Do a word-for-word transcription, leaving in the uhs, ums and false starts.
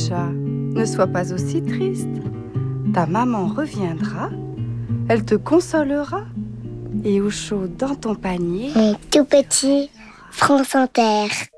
chat, ne sois pas aussi triste. Ta maman reviendra, elle te consolera. Et au chaud dans ton panier, Mon tout petit France Inter.